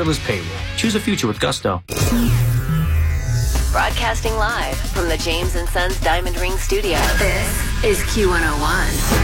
effortless payroll. Choose a future with Gusto. Broadcasting live from the James & Sons Diamond Ring Studio. This is Q101.